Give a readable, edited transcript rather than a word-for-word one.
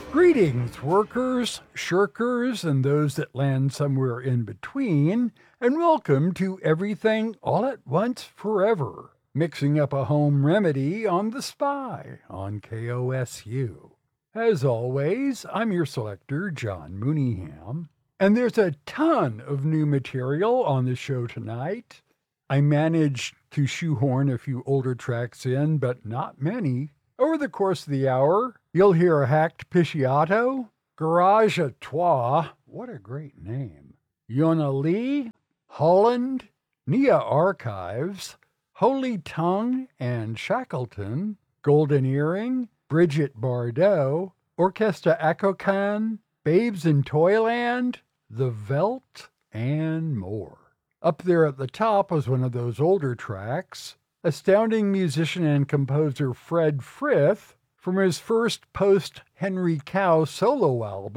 Greetings, workers, shirkers, and those that land somewhere in between, and welcome to Everything All at Once Forever, mixing up a home remedy on the spy on KOSU. As always, I'm your selector, John Mooneyham, and there's a ton of new material on the show tonight. I managed to shoehorn a few older tracks in, but not many. Over the course of the hour, you'll hear Hacked Picciato, Garage à Trois, what a great name, Yona Lee, Holland, Nia Archives, Holy Tongue and Shackleton, Golden Earring, Bridget Bardot, Orchestra Akokan, Babes in Toyland, The Velt, and more. Up there at the top was one of those older tracks, astounding musician and composer Fred Frith from his first post-Henry Cow solo album,